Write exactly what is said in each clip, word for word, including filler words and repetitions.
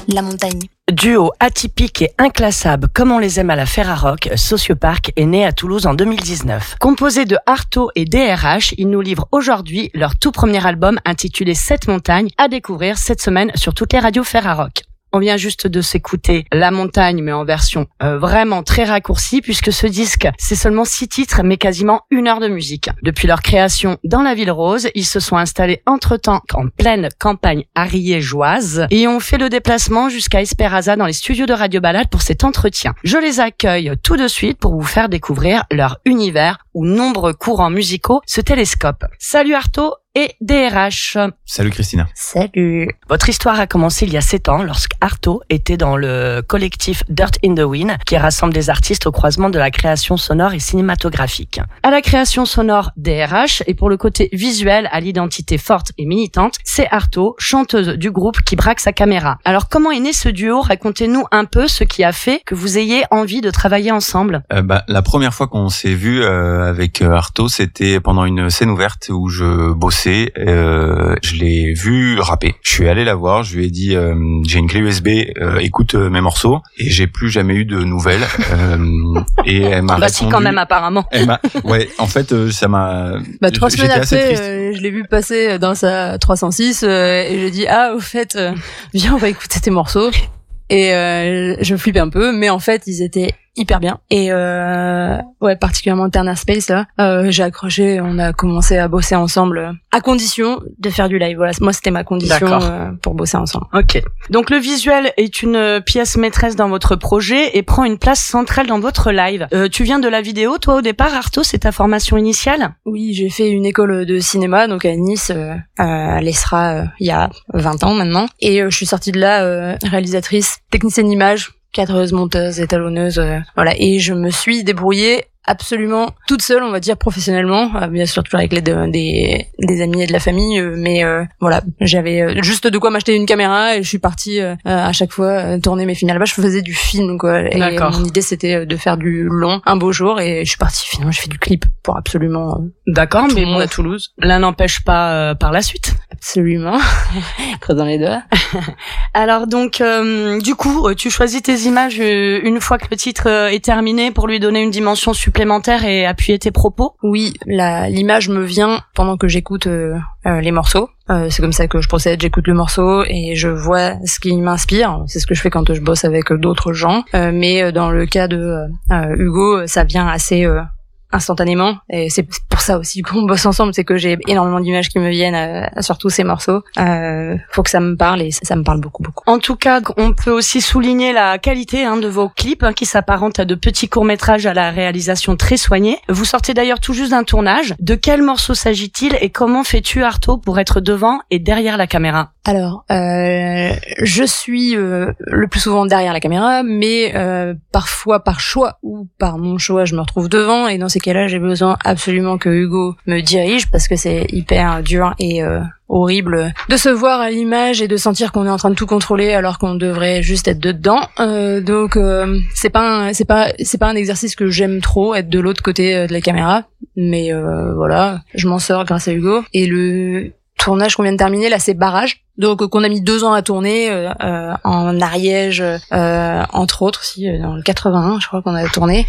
La montagne. Duo atypique et inclassable comme on les aime à la Ferrarock, Sociopark est né à Toulouse en deux mille dix-neuf. Composé de Artaud et D R H, ils nous livrent aujourd'hui leur tout premier album intitulé Sept montagnes à découvrir cette semaine sur toutes les radios Ferrarock. On vient juste de s'écouter La Montagne, mais en version euh, vraiment très raccourcie, puisque ce disque, c'est seulement six titres, mais quasiment une heure de musique. Depuis leur création dans la Ville Rose, ils se sont installés entre-temps en pleine campagne ariégeoise et ont fait le déplacement jusqu'à Espéraza dans les studios de Radio Balade pour cet entretien. Je les accueille tout de suite pour vous faire découvrir leur univers où nombreux courants musicaux se télescopent. Salut Artaud et D R H. Salut Christina. Salut. Votre histoire a commencé il y a sept ans lorsque Artaud était dans le collectif Dirt in the Wind qui rassemble des artistes au croisement de la création sonore et cinématographique. À la création sonore, D R H, et pour le côté visuel, à l'identité forte et militante, c'est Artaud, chanteuse du groupe, qui braque sa caméra. Alors comment est né ce duo? Racontez-nous un peu ce qui a fait que vous ayez envie de travailler ensemble. Euh, bah, la première fois qu'on s'est vu euh, avec Artaud, c'était pendant une scène ouverte où je bossais. Euh, je l'ai vu rapper. Je suis allé la voir, je lui ai dit euh, j'ai une clé U S B, euh, écoute euh, mes morceaux, et j'ai plus jamais eu de nouvelles. Euh, et elle m'a bah répondu. Si quand même apparemment. Elle m'a, ouais, en fait euh, ça m'a. Bah trois semaines après, euh, je l'ai vu passer dans sa trois cent six euh, et j'ai dit ah au fait euh, viens on va écouter tes morceaux. Et euh, je flippais un peu, mais en fait ils étaient hyper bien. Et euh, ouais, particulièrement Turner Space là, euh, j'ai accroché, on a commencé à bosser ensemble à condition de faire du live. Voilà, moi c'était ma condition euh, pour bosser ensemble. Ok. Donc le visuel est une pièce maîtresse dans votre projet et prend une place centrale dans votre live. Euh, tu viens de la vidéo, toi au départ, Artaud, c'est ta formation initiale? Oui, j'ai fait une école de cinéma donc à Nice, euh, à l'E S R A, euh, il y a vingt ans maintenant. Et euh, je suis sortie de là euh, réalisatrice, technicienne d'image, cadreuse, monteuse, étalonneuse, euh, voilà. Et je me suis débrouillée absolument toute seule, on va dire professionnellement, euh, bien sûr toujours avec l'aide de, des des amis et de la famille, euh, mais euh, voilà, j'avais euh, juste de quoi m'acheter une caméra et je suis partie euh, à chaque fois euh, tourner mes films. Là-bas, je faisais du film, quoi. Et mon idée c'était de faire du long un beau jour et je suis partie. Finalement, je fais du clip pour absolument. Euh, D'accord, mais bon, à Toulouse. L'un n'empêche pas euh, par la suite. Absolument. Creusant les doigts. Alors donc, euh, du coup, tu choisis tes images euh, une fois que le titre euh, est terminé pour lui donner une dimension supplémentaire et appuyer tes propos. Oui, la, l'image me vient pendant que j'écoute euh, euh, les morceaux. Euh, c'est comme ça que je procède, j'écoute le morceau et je vois ce qui m'inspire. C'est ce que je fais quand je bosse avec d'autres gens. Euh, mais dans le cas de euh, Hugo, ça vient assez... Euh, instantanément, et c'est pour ça aussi qu'on bosse ensemble, c'est que j'ai énormément d'images qui me viennent euh, sur tous ces morceaux. Euh, faut que ça me parle et ça, ça me parle beaucoup beaucoup. En tout cas, on peut aussi souligner la qualité hein, de vos clips hein, qui s'apparentent à de petits courts-métrages à la réalisation très soignée. Vous sortez d'ailleurs tout juste d'un tournage. De quel morceau s'agit-il et comment fais-tu, Artaud, pour être devant et derrière la caméra? Alors, euh, je suis euh, le plus souvent derrière la caméra, mais euh, parfois par choix ou par mon choix, je me retrouve devant et dans ces cas-là, j'ai besoin absolument que Hugo me dirige parce que c'est hyper dur et euh, horrible de se voir à l'image et de sentir qu'on est en train de tout contrôler alors qu'on devrait juste être dedans. Euh, donc euh, c'est pas un, c'est pas c'est pas un exercice que j'aime trop, être de l'autre côté de la caméra, mais euh, voilà, je m'en sors grâce à Hugo. Et le tournage qu'on vient de terminer là, c'est Barrage. Donc qu'on a mis deux ans à tourner euh, euh, en Ariège, euh, entre autres, si dans le quatre-vingt-un, je crois qu'on a tourné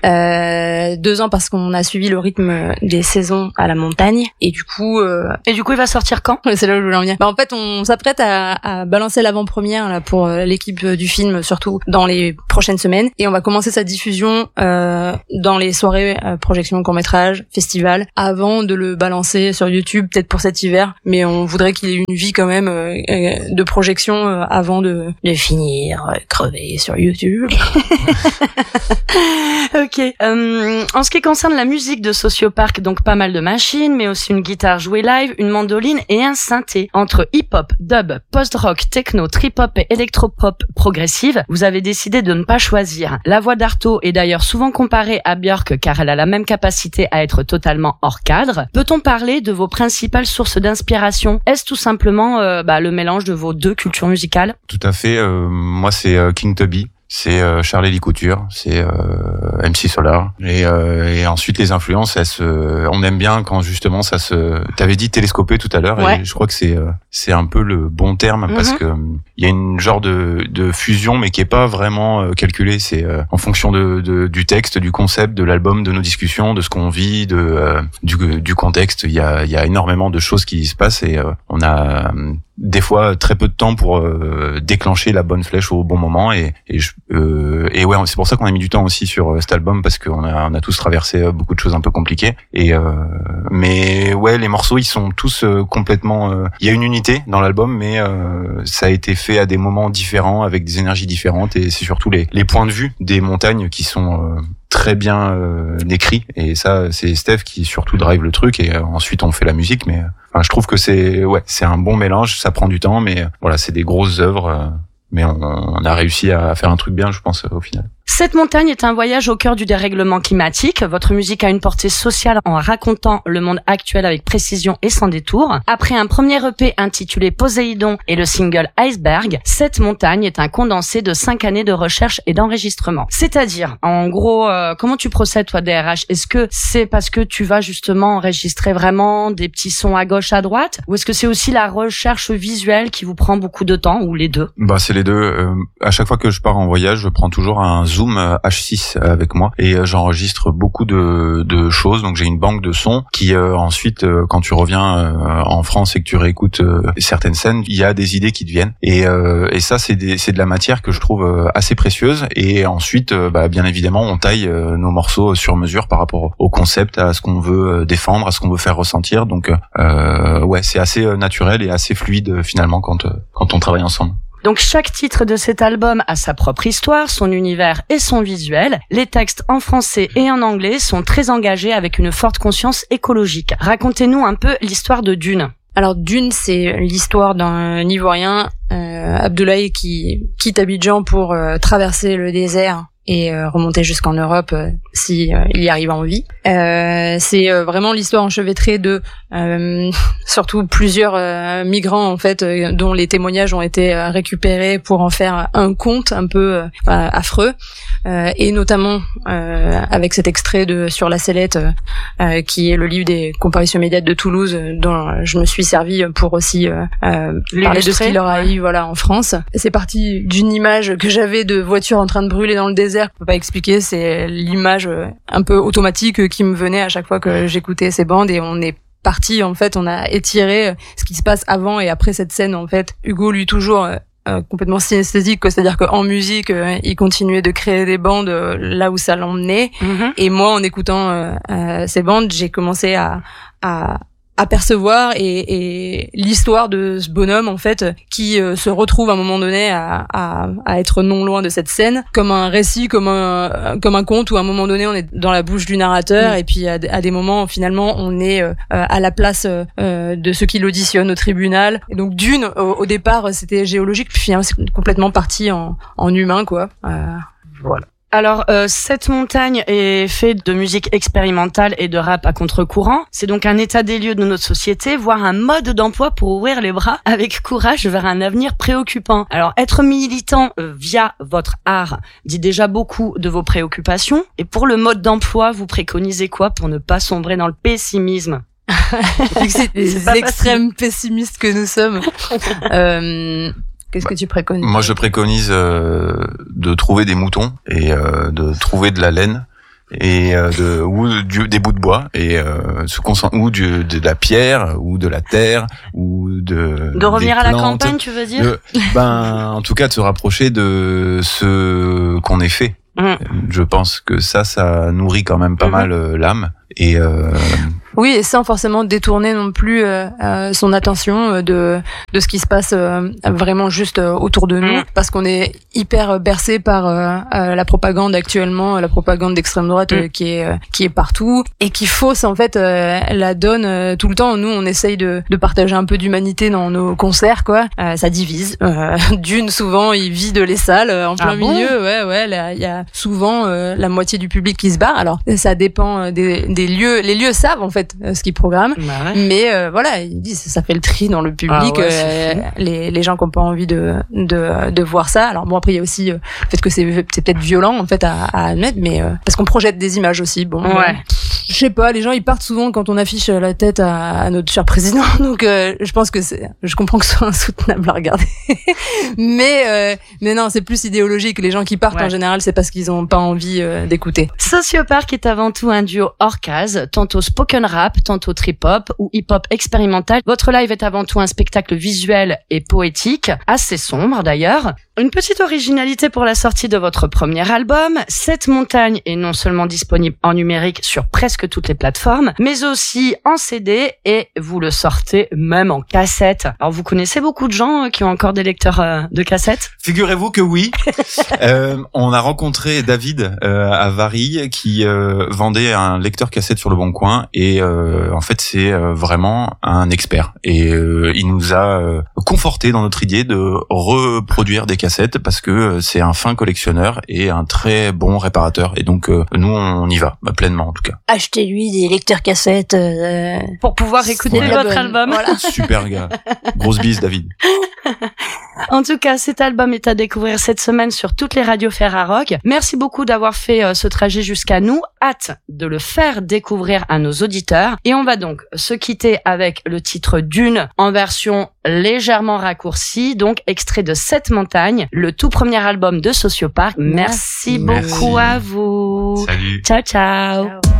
euh, deux ans parce qu'on a suivi le rythme des saisons à la montagne et du coup euh, et du coup il va sortir quand? C'est là où je voulais en venir. Bah, en fait, on s'apprête à, à balancer l'avant-première là pour l'équipe du film, surtout dans les prochaines semaines, et on va commencer sa diffusion euh, dans les soirées euh, projection court-métrage, festival, avant de le balancer sur YouTube, peut-être pour cet hiver, mais on voudrait qu'il ait une vie quand même de projection avant de, de finir crever sur YouTube. Ok. Euh, en ce qui concerne la musique de Sociopark, donc pas mal de machines, mais aussi une guitare jouée live, une mandoline et un synthé. Entre hip-hop, dub, post-rock, techno, trip-hop et électro-pop progressive, vous avez décidé de ne pas choisir. La voix d'Artaud est d'ailleurs souvent comparée à Björk car elle a la même capacité à être totalement hors cadre. Peut-on parler de vos principales sources d'inspiration? Est-ce tout simplement euh, bah, le mélange de vos deux cultures musicales? Tout à fait. Euh, moi, c'est euh, King Tubby. c'est euh, Charlie Couture, c'est euh, M C Solar, et, euh, et ensuite les influences, elles se, on aime bien quand justement ça se. T'avais dit télescopé tout à l'heure, ouais. et je crois que c'est euh, c'est un peu le bon terme mm-hmm. parce que il y a une genre de de fusion, mais qui est pas vraiment euh, calculée. C'est euh, en fonction de, de du texte, du concept, de l'album, de nos discussions, de ce qu'on vit, de euh, du du contexte. Il y a il y a énormément de choses qui se passent et euh, on a euh, des fois très peu de temps pour euh, déclencher la bonne flèche au bon moment et et, je, euh, et ouais, c'est pour ça qu'on a mis du temps aussi sur euh, cet album, parce qu'on a on a tous traversé euh, beaucoup de choses un peu compliquées et euh, mais ouais, les morceaux ils sont tous euh, complètement euh, il y a une unité dans l'album, mais euh, ça a été fait à des moments différents avec des énergies différentes, et c'est surtout les les points de vue des montagnes qui sont euh, très bien euh, écrits, et ça c'est Steph qui surtout drive le truc, et euh, ensuite on fait la musique, mais enfin, je trouve que c'est ouais c'est un bon mélange, ça prend du temps, mais euh, voilà, c'est des grosses œuvres, euh, mais on, on a réussi à faire un truc bien, je pense, au final. Cette montagne est un voyage au cœur du dérèglement climatique. Votre musique a une portée sociale en racontant le monde actuel avec précision et sans détour. Après un premier E P intitulé Poséidon et le single Iceberg, cette montagne est un condensé de cinq années de recherche et d'enregistrement. C'est-à-dire, en gros, euh, comment tu procèdes toi D R H? Est-ce que c'est parce que tu vas justement enregistrer vraiment des petits sons à gauche, à droite, ou est-ce que c'est aussi la recherche visuelle qui vous prend beaucoup de temps, ou les deux? Bah c'est les deux. Euh, à chaque fois que je pars en voyage, je prends toujours un zoom H six avec moi et j'enregistre beaucoup de, de choses, donc j'ai une banque de sons qui euh, ensuite euh, quand tu reviens euh, en France et que tu réécoutes euh, certaines scènes, il y a des idées qui te viennent, et, euh, et ça c'est, des, c'est de la matière que je trouve euh, assez précieuse, et ensuite euh, bah, bien évidemment on taille euh, nos morceaux sur mesure par rapport au concept, à ce qu'on veut défendre, à ce qu'on veut faire ressentir, donc euh, ouais, c'est assez naturel et assez fluide finalement quand, quand on travaille ensemble. Donc chaque titre de cet album a sa propre histoire, son univers et son visuel. Les textes en français et en anglais sont très engagés avec une forte conscience écologique. Racontez-nous un peu l'histoire de Dune. Alors Dune, c'est l'histoire d'un Ivoirien, euh, Abdoulaye, qui quitte Abidjan pour euh, traverser le désert et euh, remonter jusqu'en Europe euh, si euh, il y arrive en vie. Euh, c'est euh, vraiment l'histoire enchevêtrée de euh, surtout plusieurs euh, migrants en fait euh, dont les témoignages ont été euh, récupérés pour en faire un conte un peu euh, affreux, euh, et notamment euh, avec cet extrait de Sur la sellette euh, qui est le livre des comparutions immédiates de Toulouse, euh, dont je me suis servi pour aussi euh, euh, parler de ce qui leur arrive voilà en France. C'est parti d'une image que j'avais de voiture en train de brûler dans le désert. Je peux pas expliquer, c'est l'image un peu automatique qui me venait à chaque fois que j'écoutais ces bandes, et on est parti en fait, on a étiré ce qui se passe avant et après cette scène en fait. Hugo lui toujours euh, complètement synesthésique, c'est-à-dire qu'en musique euh, il continuait de créer des bandes euh, là où ça l'emmenait, mm-hmm. et moi en écoutant euh, euh, ces bandes j'ai commencé à, à apercevoir et, et l'histoire de ce bonhomme en fait qui euh, se retrouve à un moment donné à, à, à être non loin de cette scène, comme un récit, comme un comme un conte où à un moment donné on est dans la bouche du narrateur, mmh. et puis à, à des moments finalement on est euh, à la place euh, de ceux qui l'auditionnent au tribunal. Et donc Dune au, au départ c'était géologique, puis finalement c'est complètement parti en, en humain quoi. Euh, voilà. Alors, euh, cette montagne est faite de musique expérimentale et de rap à contre-courant. C'est donc un état des lieux de notre société, voire un mode d'emploi pour ouvrir les bras avec courage vers un avenir préoccupant. Alors, être militant euh, via votre art dit déjà beaucoup de vos préoccupations. Et pour le mode d'emploi, vous préconisez quoi pour ne pas sombrer dans le pessimisme? C'est des extrêmes pessimistes que nous sommes. euh... Qu'est-ce que tu préconises? Moi, je préconise euh, de trouver des moutons et euh, de trouver de la laine et euh, de ou du, des bouts de bois et euh, se concentrer ou du, de la pierre ou de la terre ou de de revenir des à la plantes, campagne, tu veux dire? de, ben, en tout cas, de se rapprocher de ce qu'on est fait. Mmh. Je pense que ça, ça nourrit quand même pas mmh. mal euh, l'âme et. Euh, Oui, et sans forcément détourner non plus euh, euh, son attention euh, de de ce qui se passe euh, vraiment juste euh, autour de nous, mmh. parce qu'on est hyper bercé par euh, euh, la propagande actuellement, la propagande d'extrême droite mmh. euh, qui est euh, qui est partout et qui fausse en fait euh, la donne euh, tout le temps. Nous, on essaye de de partager un peu d'humanité dans nos concerts, quoi. Euh, ça divise. Euh, Dune, souvent, il vide les salles euh, en plein ah milieu. Bon ouais, ouais. Il y a souvent euh, la moitié du public qui se barre. Alors, ça dépend des des lieux. Les lieux savent en fait fait euh, ce qu'ils programment. Bah ouais. Mais euh, voilà, ils disent ça fait le tri dans le public, Ah ouais, euh, les les gens qui ont pas envie de de de voir ça. Alors bon, après il y a aussi euh, le fait que c'est c'est peut-être violent en fait à, à admettre, mais euh, parce qu'on projette des images aussi. Bon, Ouais. euh, je sais pas, les gens ils partent souvent quand on affiche la tête à, à notre cher président, donc euh, je pense que c'est, je comprends que ce soit insoutenable à regarder. mais euh, mais non, c'est plus idéologique. Les gens qui partent Ouais. en général, c'est parce qu'ils ont pas envie euh, d'écouter. Sociopark est avant tout un duo hors case, tantôt spoken rap, tantôt trip-hop ou hip-hop expérimental. Votre live est avant tout un spectacle visuel et poétique, assez sombre d'ailleurs. Une petite originalité pour la sortie de votre premier album, Cette montagne est non seulement disponible en numérique sur presque toutes les plateformes, mais aussi en C D et vous le sortez même en cassette. Alors vous connaissez beaucoup de gens qui ont encore des lecteurs euh, de cassettes ? Figurez-vous que oui. euh, on a rencontré David euh, à Varilhes qui euh, vendait un lecteur cassette sur le Bon Coin et euh, en fait c'est euh, vraiment un expert et euh, il nous a euh, conforté dans notre idée de reproduire des cassettes parce que euh, c'est un fin collectionneur et un très bon réparateur et donc euh, nous on y va bah, pleinement en tout cas. Achetez-lui des lecteurs cassettes. Euh... Pour pouvoir écouter Ouais. votre album. Voilà. Super gars. Grosse bise David. En tout cas, cet album est à découvrir cette semaine sur toutes les radios Ferrarock. Merci beaucoup d'avoir fait euh, ce trajet jusqu'à nous. Hâte de le faire découvrir à nos auditeurs. Et on va donc se quitter avec le titre Dune en version légèrement raccourcie, donc extrait de Cette montagne, le tout premier album de Sociopark. Merci, Merci. beaucoup à vous. Salut. Ciao, ciao. Ciao.